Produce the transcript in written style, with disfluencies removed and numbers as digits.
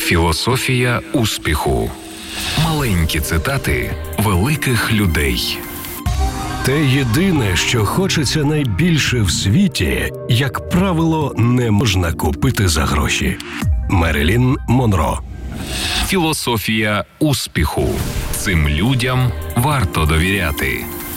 Філософія успіху. Маленькі цитати великих людей. Те єдине, що хочеться найбільше в світі, як правило, не можна купити за гроші. Мерилін Монро. Філософія успіху. Цим людям варто довіряти.